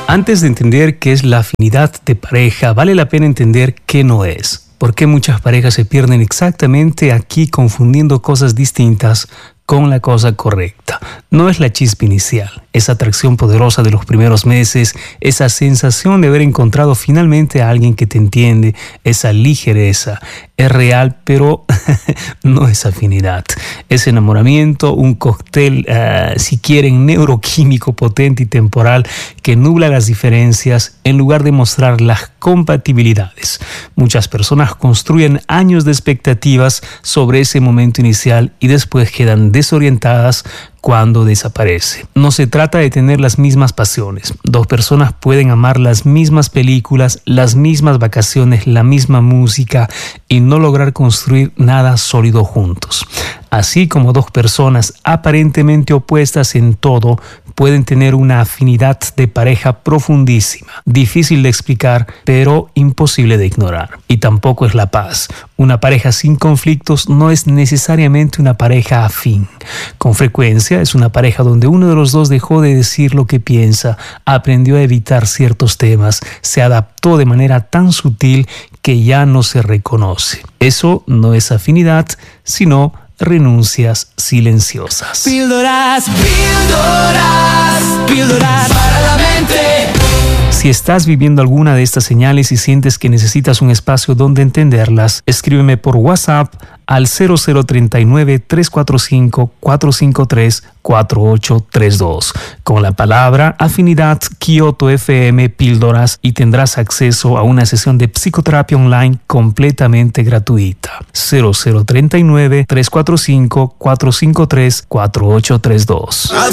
Antes de entender qué es la afinidad de pareja, vale la pena entender qué no es. ¿Por qué muchas parejas se pierden exactamente aquí confundiendo cosas distintas con la cosa correcta? No es la chispa inicial, esa atracción poderosa de los primeros meses, esa sensación de haber encontrado finalmente a alguien que te entiende, esa ligereza. Es real, pero no es afinidad. Es enamoramiento, un cóctel, si quieren, neuroquímico potente y temporal que nubla las diferencias en lugar de mostrar las compatibilidades. Muchas personas construyen años de expectativas sobre ese momento inicial y después quedan desorientadas cuando desaparece. No se trata de tener las mismas pasiones. Dos personas pueden amar las mismas películas, las mismas vacaciones, la misma música y no lograr construir nada sólido juntos. Así como dos personas aparentemente opuestas en todo pueden tener una afinidad de pareja profundísima, difícil de explicar, pero imposible de ignorar. Y tampoco es la paz. Una pareja sin conflictos no es necesariamente una pareja afín. Con frecuencia es una pareja donde uno de los dos dejó de decir lo que piensa, aprendió a evitar ciertos temas, se adaptó de manera tan sutil que ya no se reconoce. Eso no es afinidad, sino renuncias silenciosas. Píldoras, píldoras, píldoras para la mente. Si estás viviendo alguna de estas señales y sientes que necesitas un espacio donde entenderlas, escríbeme por WhatsApp al 0039-345-453-4832 con la palabra afinidad Kyoto FM Píldoras y tendrás acceso a una sesión de psicoterapia online completamente gratuita. 0039-345-453-4832.